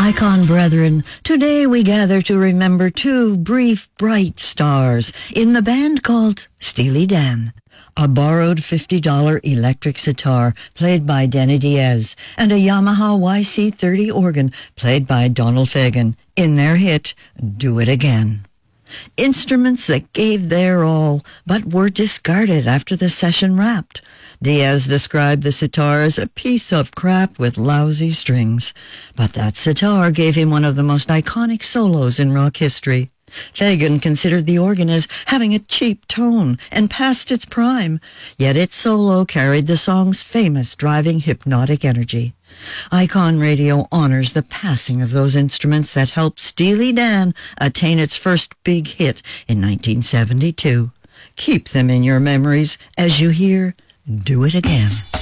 Icon brethren, today we gather to remember two brief, bright stars in the band called Steely Dan. A borrowed $50 electric sitar played by Denny Diaz and a Yamaha YC30 organ played by Donald Fagen in their hit, Do It Again. Instruments that gave their all, but were discarded after the session wrapped. Diaz described the sitar as a piece of crap with lousy strings, but that sitar gave him one of the most iconic solos in rock history. Fagen considered the organ as having a cheap tone and past its prime, yet its solo carried the song's famous driving hypnotic energy. Icon Radio honors the passing of those instruments that helped Steely Dan attain its first big hit in 1972. Keep them in your memories as you hear Do It Again.